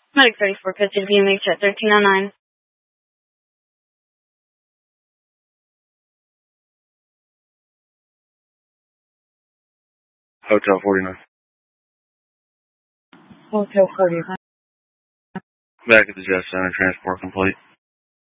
Medic 34 pitches VMH at 1309. Hotel 49. Hotel 49. Back at the Jet Center, transport complete.